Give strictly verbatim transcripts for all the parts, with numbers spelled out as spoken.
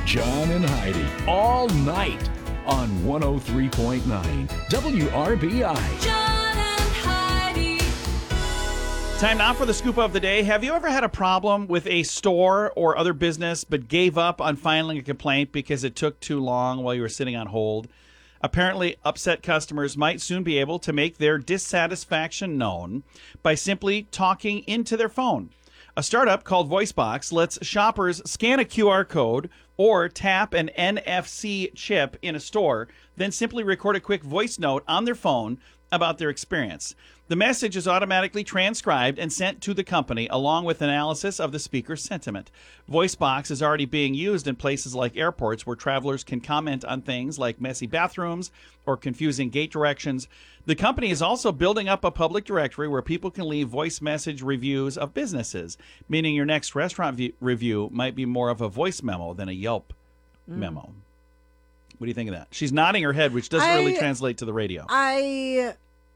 John and Heidi, all night on one oh three point nine W R B I. John and Heidi. Time now for the scoop of the day. Have you ever had a problem with a store or other business but gave up on filing a complaint because it took too long while you were sitting on hold? Apparently, upset customers might soon be able to make their dissatisfaction known by simply talking into their phone. A startup called VoiceBox lets shoppers scan a Q R code or tap an N F C chip in a store, then simply record a quick voice note on their phone about their experience. The message is automatically transcribed and sent to the company along with analysis of the speaker's sentiment. VoiceBox is already being used in places like airports where travelers can comment on things like messy bathrooms or confusing gate directions. The company is also building up a public directory where people can leave voice message reviews of businesses, meaning your next restaurant view- review might be more of a voice memo than a Yelp mm. memo. What do you think of that? She's nodding her head, which doesn't I, really translate to the radio. I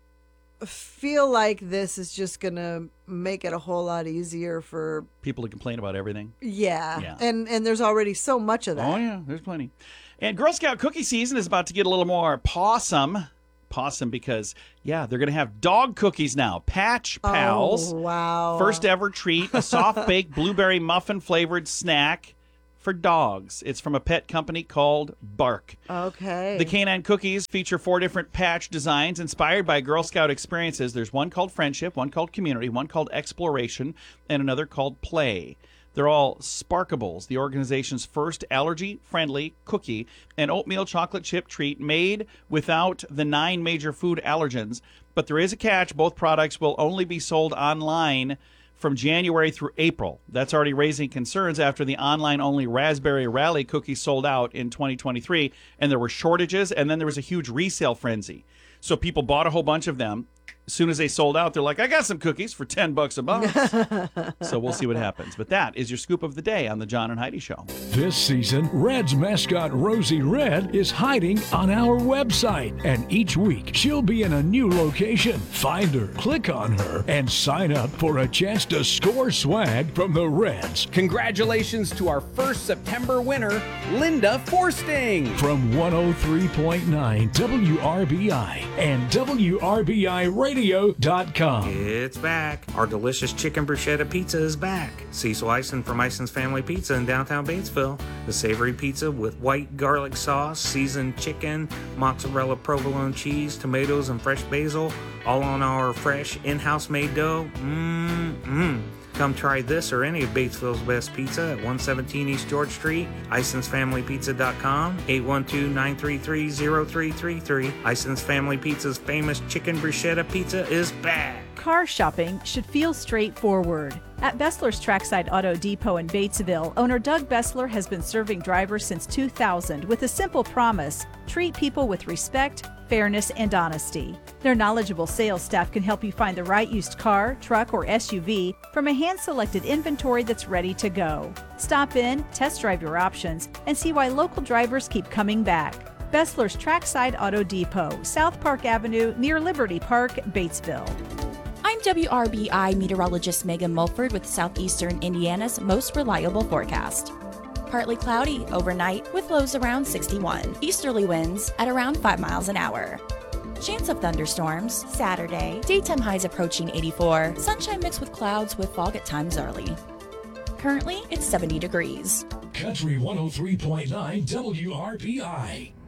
feel like this is just going to make it a whole lot easier for people to complain about everything. Yeah. yeah. And and there's already so much of that. Oh, yeah. There's plenty. And Girl Scout cookie season is about to get a little more possum. Possum because, yeah, they're going to have dog cookies now. Patch Pals. Oh, wow. First ever treat, a soft-baked blueberry muffin-flavored snack for dogs. It's from a pet company called Bark. Okay. The canine cookies feature four different patch designs inspired by Girl Scout experiences. There's one called Friendship, one called Community, one called Exploration, and another called Play. They're all Sparkables, the organization's first allergy-friendly cookie, an oatmeal chocolate chip treat made without the nine major food allergens. But there is a catch. Both products will only be sold online from January through April. That's already raising concerns after the online-only Raspberry Rally cookies sold out in twenty twenty-three, and there were shortages, and then there was a huge resale frenzy. So people bought a whole bunch of them. As soon as they sold out, they're like, I got some cookies for ten bucks a box. So we'll see what happens. But that is your scoop of the day on the John and Heidi Show. This season, Red's mascot Rosie Red is hiding on our website. And each week, she'll be in a new location. Find her, click on her, and sign up for a chance to score swag from the Reds. Congratulations to our first September winner, Linda Forsting. From one oh three point nine W R B I and W R B I Radio. Radio dot com. It's back. Our delicious chicken bruschetta pizza is back. Cecil Ison from Ison's Family Pizza in downtown Batesville. The savory pizza with white garlic sauce, seasoned chicken, mozzarella provolone cheese, tomatoes, and fresh basil, all on our fresh in-house made dough. Mmm-mmm. Come try this or any of Batesville's best pizza at one seventeen East George Street, Isons Family Pizza dot com, eight one two, nine three three, zero three three three. Isons Family Pizza's famous chicken bruschetta pizza is back. Car shopping should feel straightforward. At Bessler's Trackside Auto Depot in Batesville, owner Doug Bessler has been serving drivers since two thousand with a simple promise: treat people with respect, fairness, and honesty. Their knowledgeable sales staff can help you find the right used car, truck, or S U V from a hand-selected inventory that's ready to go. Stop in, test drive your options, and see why local drivers keep coming back. Bessler's Trackside Auto Depot, South Park Avenue, near Liberty Park, Batesville. I'm W R B I meteorologist Megan Mulford with Southeastern Indiana's most reliable forecast. Partly cloudy overnight with lows around sixty-one. Easterly winds at around five miles an hour. Chance of thunderstorms Saturday. Daytime highs approaching eighty-four. Sunshine mixed with clouds with fog at times early. Currently, it's seventy degrees. Country one oh three point nine W R B I.